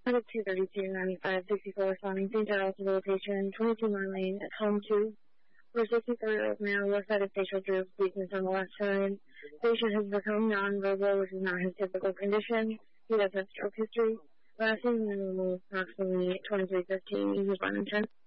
Out of 232, 95, 64, responding St. Giles Rehabilitation, 22 Mile Lane at home 2, where 64-year-old male, left side of facial droop, weakness on the left side. Patient has become non-verbal, which is not his typical condition. He does have stroke history. Last seen in the room approximately 23:15. He was 1 in 10.